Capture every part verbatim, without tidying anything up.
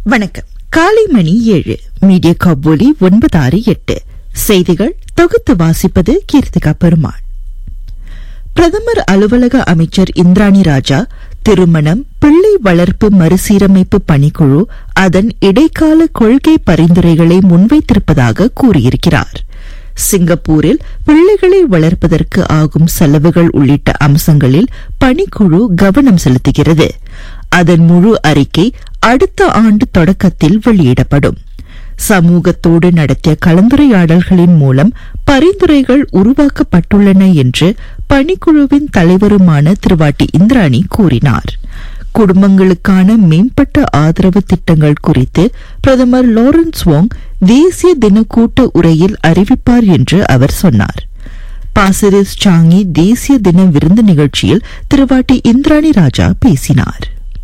வணக்கம். காலை மணி ஏழு. மீடியா காபூலி ஒன்பது ஆறு எட்டு. செய்திகள் தொகுத்து வாசிப்பது கீர்த்திகா பெருமாள். பிரதமர் அலுவலக அமைச்சர் இந்திராணி ராஜா திருமணம், பிள்ளை வளர்ப்பு மறுசீரமைப்பு பணிக்குழு அதன் இடைக்கால கொள்கை பரிந்துரைகளை முன்வைத்திருப்பதாக கூறியிருக்கிறார். சிங்கப்பூரில் பிள்ளைகளை வளர்ப்பதற்கு ஆகும் செலவுகள் உள்ளிட்ட அம்சங்களில் பணிக்குழு கவனம் செலுத்துகிறது. அதன் முழு அறிக்கை அடுத்த ஆண்டு தொடக்கத்தில் வெளியிடப்படும். சமூகத்தோடு நடத்திய கலந்துரையாடல்களின் மூலம் பரிந்துரைகள் உருவாக்கப்பட்டுள்ளன என்று பணிக்குழுவின் தலைவருமான திருவாட்டி இந்திராணி கூறினார். குடும்பங்களுக்கான மேம்பட்ட ஆதரவு திட்டங்கள் குறித்து பிரதமர் லாரன்ஸ் வாங் தேசிய தின கூட்ட உரையில் அறிவிப்பார் என்று அவர் சொன்னார். பாசிரிஸ் சாங்கி தேசிய தின விருந்து நிகழ்ச்சியில் திருவாட்டி இந்திராணி ராஜா பேசினார்.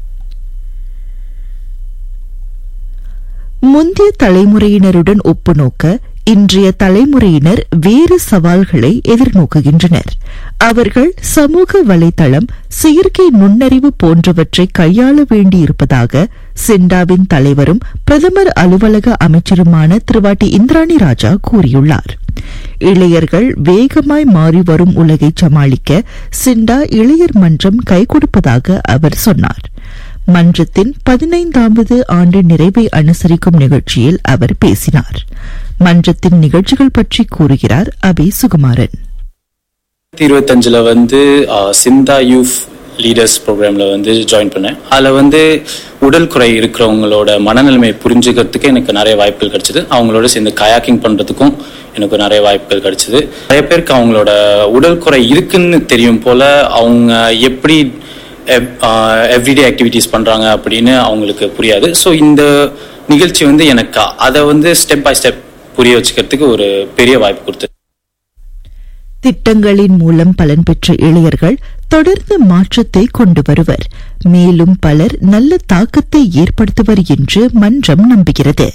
முந்தைய தலைமுறையினருடன் ஒப்புநோக்க இன்றைய தலைமுறையினர் வேறு சவால்களை எதிர்நோக்குகின்றனர். அவர்கள் சமூக வலைதளம், செயற்கை நுண்ணறிவு போன்றவற்றை கையாள வேண்டியிருப்பதாக சிண்டாவின் தலைவரும் பிரதமர் அலுவலக அமைச்சருமான திருவாட்டி இந்திராணி ராஜா கூறியுள்ளார். இளையர்கள் வேகமாய் மாறி வரும் உலகை சமாளிக்க சிண்டா இளையர் மன்றம் கைகொடுப்பதாக அவர் சொன்னார். மன்றத்தின் பதினைந்தாவது ஆண்டு நிறைவை அனுசரிக்கும் நிகழ்ச்சியில் அவர் பேசினார். மன்றத்தின் நிகழ்ச்சிகள் பற்றி கூறுகிறார் அபி சுகுமாரன். இருபத்தஞ்சுல வந்து சிந்தா யூத் லீடர்ஸ் ப்ரோக்ராம்ல வந்து ஜாயின் பண்ணேன். அதில் வந்து உடல் குறை இருக்கிறவங்களோட மனநிலைமையை புரிஞ்சுக்கிறதுக்கு எனக்கு நிறைய வாய்ப்புகள் கிடைச்சிது. அவங்களோட சேர்ந்து கயாக்கிங் பண்றதுக்கும் எனக்கு நிறைய வாய்ப்புகள் கிடைச்சிது. நிறைய பேருக்கு அவங்களோட உடல் குறை இருக்குன்னு தெரியும் போல அவங்க எப்படி எவ்ரிடே ஆக்டிவிட்டிஸ் பண்றாங்க அப்படின்னு அவங்களுக்கு புரியாது. ஸோ இந்த நிகழ்ச்சி வந்து எனக்கு அதை வந்து ஸ்டெப் பை ஸ்டெப் புரிய வச்சுக்கிறதுக்கு ஒரு பெரிய வாய்ப்பு கொடுத்தது. திட்டங்களின் மூலம் பலன் பெற்ற இளையர்கள் தொடர்ந்து மாற்றத்தை கொண்டு வருவர். மேலும் பலர் நல்ல தாக்கத்தை ஏற்படுத்துவர் என்று மன்றம் நம்புகிறது.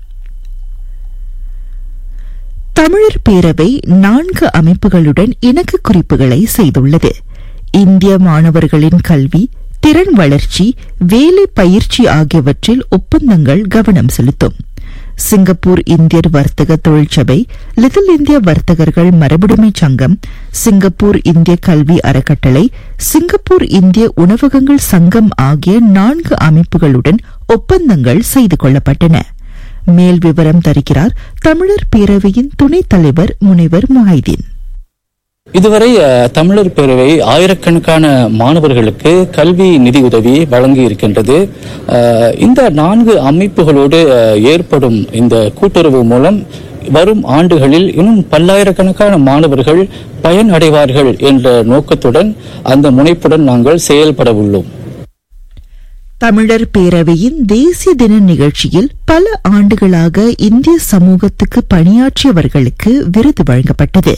தமிழர் பேரவை நான்கு அமைப்புகளுடன் இணக்க குறிப்புகளை செய்துள்ளது. இந்திய மாணவர்களின் கல்வி, திறன் வளர்ச்சி, வேலை பயிற்சி ஆகியவற்றில் ஒப்பந்தங்கள் கவனம் செலுத்தும். சிங்கப்பூர் இந்தியர் வர்த்தக தொழிற்சபை, லிட்டில் இந்திய வர்த்தகர்கள் மரபுடைமை சங்கம், சிங்கப்பூர் இந்திய கல்வி அறக்கட்டளை, சிங்கப்பூர் இந்திய உணவகங்கள் சங்கம் ஆகிய நான்கு அமைப்புகளுடன் ஒப்பந்தங்கள் செய்து கொள்ளப்பட்டன. மேல் விவரம் தருகிறார் தமிழர் பேரவையின் துணைத் தலைவர் முனைவர் முஹைதீன். இதுவரை தமிழர் பேரவை ஆயிரக்கணக்கான மாணவர்களுக்கு கல்வி நிதி உதவி வழங்கி இருக்கின்றது. இந்த நான்கு அமைப்புகளோடு ஏற்படும் இந்த கூட்டுறவு மூலம் வரும் ஆண்டுகளில் இன்னும் பல்லாயிரக்கணக்கான மாணவர்கள் பயன் அடைவார்கள் என்ற நோக்கத்துடன் அந்த முனைப்புடன் நாங்கள் செயல்பட உள்ளோம். தமிழர் பேரவையின் தேசிய தின நிகழ்ச்சியில் பல ஆண்டுகளாக இந்திய சமூகத்துக்கு பணியாற்றியவர்களுக்கு விருது வழங்கப்பட்டது.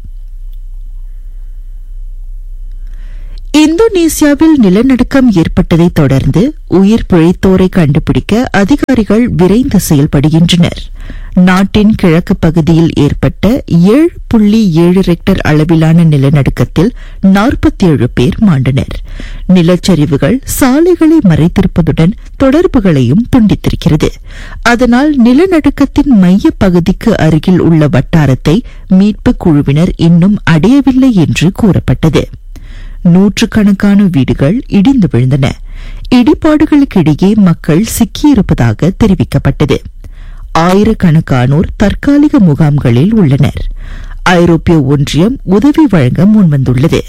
இந்தோனேசியாவில் நிலநடுக்கம் ஏற்பட்டதை தொடர்ந்து உயிர் பிழைத்தோரை கண்டுபிடிக்க அதிகாரிகள் விரைந்து செயல்படுகின்றனர். நாட்டின் கிழக்கு பகுதியில் ஏற்பட்ட ஏழு புள்ளி ஏழு ரெக்டர் அளவிலான நிலநடுக்கத்தில் நாற்பத்தி ஏழு பேர் மாண்டனர். நிலச்சரிவுகள் சாலைகளை மறைத்திருப்பதுடன் தொடர்புகளையும் துண்டித்திருக்கிறது. அதனால் நிலநடுக்கத்தின் மைய பகுதிக்கு அருகில் உள்ள வட்டாரத்தை மீட்புக் குழுவினர் இன்னும் அடையவில்லை என்று கூறப்பட்டது. நூற்றுக்கணக்கான வீடுகள் இடிந்து விழுந்தன. இடிபாடுகளுக்கிடையே மக்கள் சிக்கியிருப்பதாக தெரிவிக்கப்பட்டது. ஆயிரக்கணக்கானோர் தற்காலிக முகாம்களில் உள்ளனர். ஐரோப்பிய ஒன்றியம் உதவி வழங்க முன்வந்துள்ளது.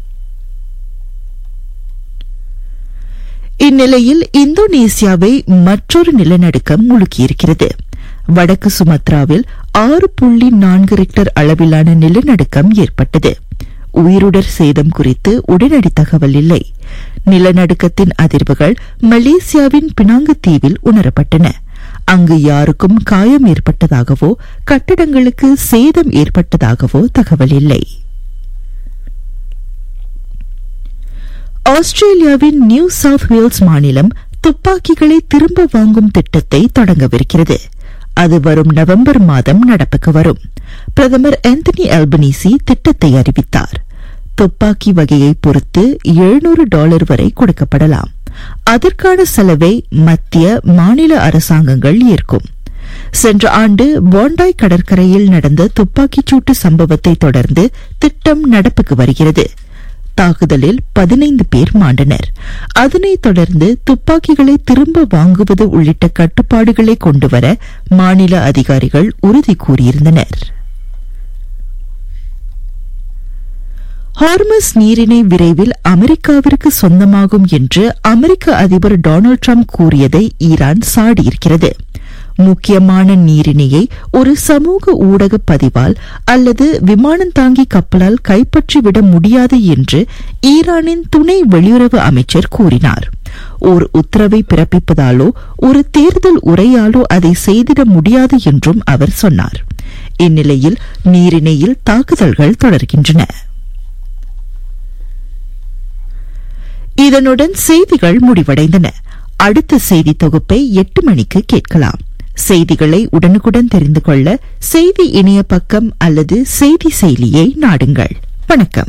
இந்நிலையில் இந்தோனேசியாவை மற்றொரு நிலநடுக்கம் முழுக்கியிருக்கிறது. வடக்கு சுமத்ராவில் ஆறு புள்ளி நான்கு ரெக்டர் அளவிலான நிலநடுக்கம் ஏற்பட்டது. உயிருடர் சேதம் குறித்து உடனடி தகவல் இல்லை. நிலநடுக்கத்தின் அதிர்வுகள் மலேசியாவின் பினாங்கு தீவில் உணரப்பட்டன. அங்கு யாருக்கும் காயம் ஏற்பட்டதாகவோ கட்டடங்களுக்கு சேதம் ஏற்பட்டதாகவோ தகவல் இல்லை. ஆஸ்திரேலியாவின் நியூ சவுத் வேல்ஸ் மாநிலம் துப்பாக்கிகளை திரும்ப வாங்கும் திட்டத்தை தொடங்கவிருக்கிறது. அது வரும் நவம்பர் மாதம் நடப்புக்கு வரும். பிரதமர் ஆந்தனி அல்பனீசி திட்டத்தை அறிவித்தார். துப்பாக்கி வகையை பொறுத்து எழுநூறு டாலர் வரை கொடுக்கப்படலாம். அதற்கான செலவை மத்திய மாநில அரசாங்கங்கள் ஏற்கும். சென்ற ஆண்டு போண்டாய் கடற்கரையில் நடந்த துப்பாக்கிச்சூட்டு சம்பவத்தை தொடர்ந்து திட்டம் நடப்புக்கு வருகிறது. தாக்குதலில் பதினைந்து பேர் மாண்டனர். அதனைத் தொடர்ந்து துப்பாக்கிகளை திரும்ப வாங்குவது உள்ளிட்ட கட்டுப்பாடுகளை கொண்டுவர மாநில அதிகாரிகள் உறுதி கூறியிருந்தனர். ஹார்மஸ் நீரிணை விரைவில் அமெரிக்காவிற்கு சொந்தமாகும் என்று அமெரிக்க அதிபர் டொனால்டு டிரம்ப் கூறியதை ஈரான் சாடியிருக்கிறது. முக்கியமான நீரிணையை ஒரு சமூக ஊடக பதிவால் அல்லது விமானம் தாங்கி கப்பலால் கைப்பற்றிவிட முடியாது என்று ஈரானின் துணை வெளியுறவு அமைச்சர் கூறினார். ஒரு உத்தரவை பிறப்பிப்பதாலோ ஒரு தேர்தல் உரையாலோ அதை செய்திட முடியாது என்றும் அவர் சொன்னார். இந்நிலையில் நீரிணையில் தாக்குதல்கள் தொடர்கின்றன. இதனுடன் செய்திகள் முடிவடைந்தன. அடுத்த செய்தி தொகுப்பை எட்டு மணிக்கு கேட்கலாம். செய்திகளை உடனுக்குடன் தெரிந்து கொள்ள செய்தி இணைய பக்கம் அல்லது செய்தி செயலியை நாடுங்கள். வணக்கம்.